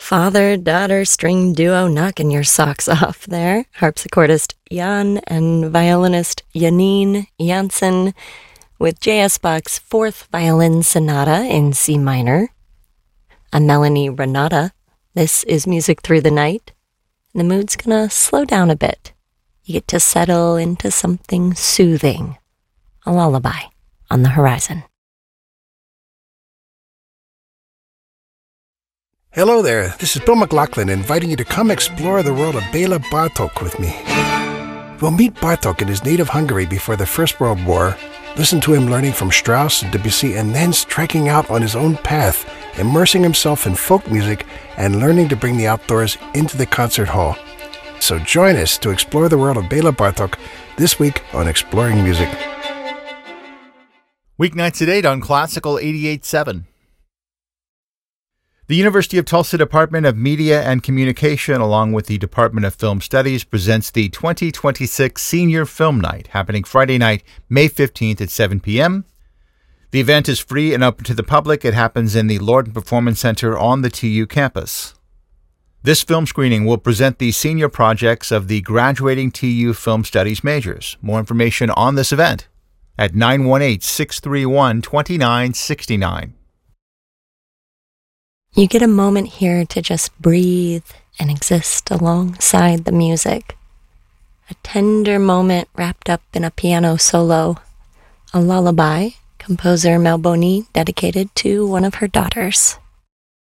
Father-daughter string duo knocking your socks off there. Harpsichordist Jan and violinist Janine Janssen with J.S. Bach's Fourth Violin Sonata in C minor. I'm Melanie Renata. This is Music Through the Night. The mood's gonna slow down a bit. You get to settle into something soothing. A lullaby on the horizon. Hello there, this is Bill McLaughlin inviting you to come explore the world of Bela Bartok with me. We'll meet Bartok in his native Hungary before the First World War, listen to him learning from Strauss and Debussy, and then striking out on his own path, immersing himself in folk music and learning to bring the outdoors into the concert hall. So join us to explore the world of Bela Bartok this week on Exploring Music. Weeknights at 8 on Classical 88.7. The University of Tulsa Department of Media and Communication, along with the Department of Film Studies, presents the 2026 Senior Film Night, happening Friday night, May 15th at 7 p.m. The event is free and open to the public. It happens in the Lorton Performance Center on the TU campus. This film screening will present the senior projects of the graduating TU Film Studies majors. More information on this event at 918-631-2969. You get a moment here to just breathe and exist alongside the music. A tender moment wrapped up in a piano solo. A lullaby, composer Mel Boney dedicated to one of her daughters.